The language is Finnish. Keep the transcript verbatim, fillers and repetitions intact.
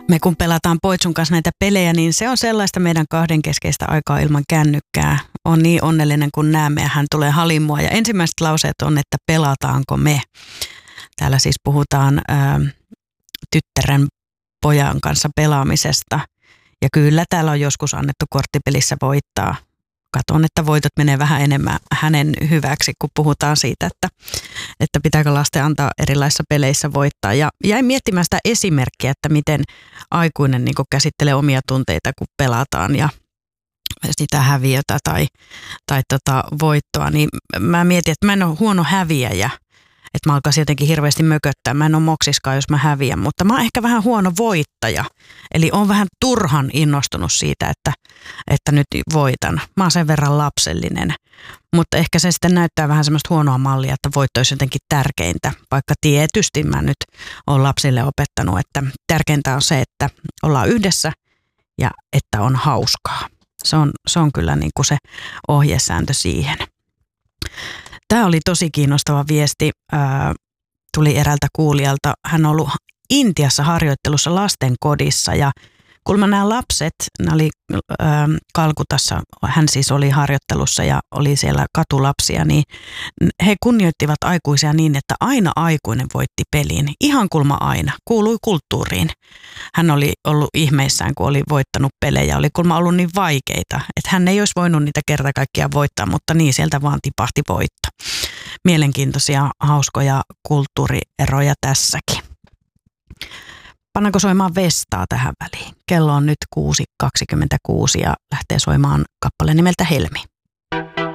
Me kun pelataan Poitsun kanssa näitä pelejä, niin se on sellaista meidän kahden keskeistä aikaa ilman kännykkää. On niin onnellinen, kun näemme ja hän tulee hallin mua. Ja ensimmäiset lauseet on, että pelataanko me. Täällä siis puhutaan ää, tyttären pojan kanssa pelaamisesta. Ja kyllä täällä on joskus annettu korttipelissä voittaa. Katon, että voitot menee vähän enemmän hänen hyväksi, kun puhutaan siitä, että, että pitääkö lasten antaa erilaisissa peleissä voittaa. Ja jäin miettimään sitä esimerkkiä, että miten aikuinen niin kuin käsittelee omia tunteita, kun pelataan ja sitä häviötä tai, tai tota voittoa. Niin mä mietin, että mä en ole huono häviäjä, että mä alkaisin jotenkin hirveästi mököttää. Mä en ole moksiskaan, jos mä häviän, mutta mä oon ehkä vähän huono voittaja. Eli oon vähän turhan innostunut siitä, että, että nyt voitan. Mä oon sen verran lapsellinen, mutta ehkä se sitten näyttää vähän semmoista huonoa mallia, että voitto olisi jotenkin tärkeintä. Vaikka tietysti mä nyt oon lapsille opettanut, että tärkeintä on se, että ollaan yhdessä ja että on hauskaa. Se on, se on kyllä niin kuin se ohjesääntö siihen. Tämä oli tosi kiinnostava viesti. Ää, tuli eräältä kuulijalta. Hän on ollut Intiassa harjoittelussa lastenkodissa ja kun mä nämä lapset, ne oli ää, Kalkutassa, hän siis oli harjoittelussa ja oli siellä katulapsia, niin he kunnioittivat aikuisia niin, että aina aikuinen voitti pelin. Ihan kulma aina. Kuului kulttuuriin. Hän oli ollut ihmeissään, kun oli voittanut pelejä. Oli kulma ollut niin vaikeita, että hän ei olisi voinut niitä kerta kaikkiaan voittaa, mutta niin sieltä vaan tipahti voitto. Mielenkiintoisia, hauskoja kulttuurieroja tässäkin. Pannaanko soimaan Vestaa tähän väliin? Kello on nyt kuusi kaksikymmentäkuusi ja lähtee soimaan kappale nimeltä Helmi.